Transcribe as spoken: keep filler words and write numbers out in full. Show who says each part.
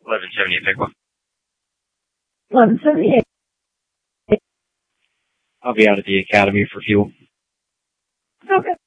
Speaker 1: eleven seventy-eight, pick one.
Speaker 2: eleven seventy-eight.
Speaker 1: I'll be out at the academy for fuel.
Speaker 2: Okay.